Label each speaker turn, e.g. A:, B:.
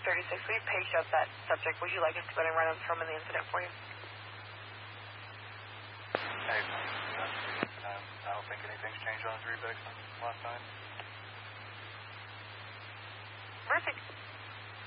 A: 36. We paged up that subject. Would you like us to go and run and film in the incident for you?
B: Hey, I don't think anything's changed on his rebate from last time.
A: Perfect.